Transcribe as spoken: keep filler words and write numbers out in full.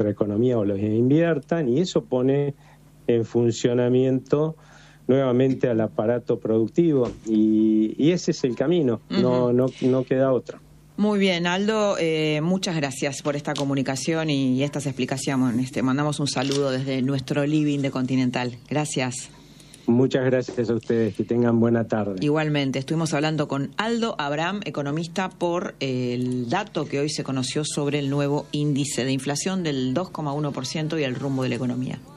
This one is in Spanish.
nuestra economía o los inviertan, y eso pone en funcionamiento nuevamente al aparato productivo, y, y ese es el camino, uh-huh. no, no, no queda otro. Muy bien, Aldo, eh, muchas gracias por esta comunicación y, y estas explicaciones. Te mandamos un saludo desde nuestro living de Continental. Gracias. Muchas gracias a ustedes, que tengan buena tarde. Igualmente, estuvimos hablando con Aldo Abraham, economista, por el dato que hoy se conoció sobre el nuevo índice de inflación del dos coma uno por ciento y el rumbo de la economía.